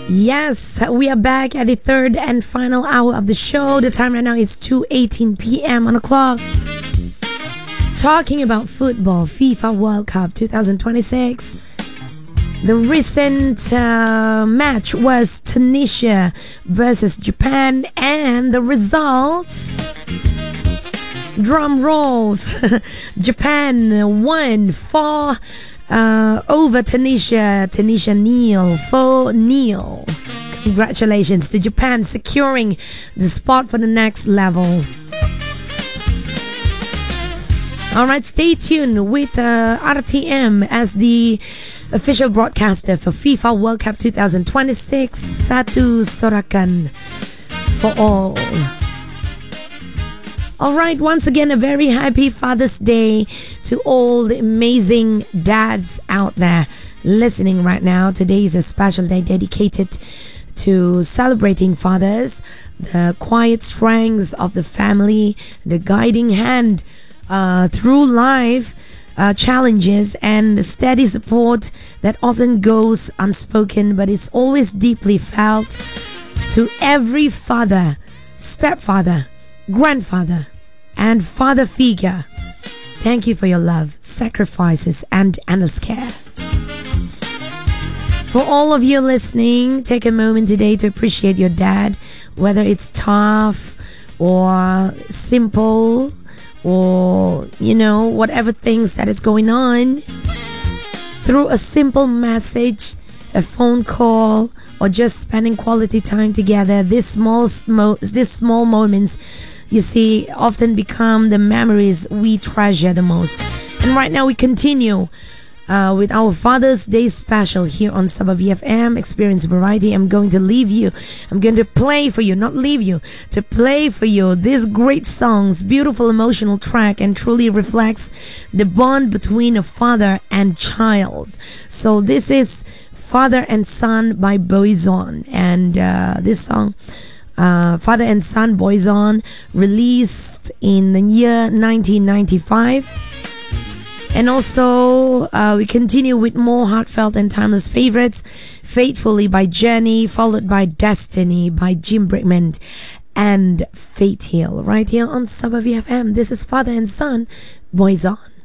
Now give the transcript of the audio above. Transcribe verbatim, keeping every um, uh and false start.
Yes, we are back at the third and final hour of the show. The time right now is two eighteen p.m. on the clock. Talking about football, FIFA World Cup twenty twenty-six. The recent uh, match was Tunisia versus Japan, and the results, drum rolls, Japan won four uh, over Tunisia. Tunisia nil, four nil. Congratulations to Japan securing the spot for the next level. All right, stay tuned with uh, R T M as the official broadcaster for FIFA World Cup twenty twenty-six. Satu Sorakan for all. All right, once again, a very happy Father's Day to all the amazing dads out there listening right now. Today is a special day dedicated to celebrating fathers, the quiet strengths of the family, the guiding hand uh, through life uh, challenges, and the steady support that often goes unspoken, but it's always deeply felt. To every father, stepfather, grandfather, and father figure, thank you for your love, sacrifices, and endless care. For all of you listening, take a moment today to appreciate your dad, whether it's tough or simple or, you know, whatever things that is going on. Through a simple message, a phone call, or just spending quality time together, these small, smo- these small moments, you see, often become the memories we treasure the most. And right now we continue uh, with our Father's Day special here on Sabah V F M Experience Variety. I'm going to leave you. I'm going to play for you, not leave you, to play for you these great songs, beautiful emotional track, and truly reflects the bond between a father and child. So this is Father and Son by Boyzone, and uh, this song, uh, Father and Son Boyzone, released in the year nineteen ninety-five. And also uh, we continue with more heartfelt and timeless favorites. Faithfully by Jenny, followed by Destiny by Jim Brickman and Faith Hill, right here on Sabah V F M. This is Father and Son Boyzone.